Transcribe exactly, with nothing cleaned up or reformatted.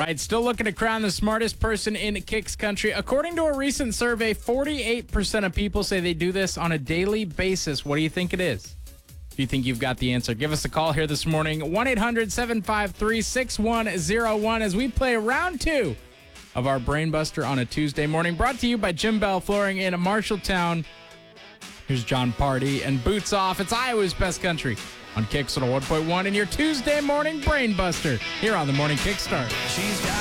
right, still looking to crown the smartest person in Kicks country. According to a recent survey, forty-eight percent of people say they do this on a daily basis. What do you think it is? If you think you've got the answer, give us a call here this morning. one eight hundred seven five three six one zero one as we play round two of our Brainbuster on a Tuesday morning. Brought to you by Jim Bell Flooring in Marshalltown. Here's John Party and Boots Off. It's Iowa's Best Country on Kicks one oh one point one and your Tuesday morning Brainbuster here on the Morning Kickstart. She's got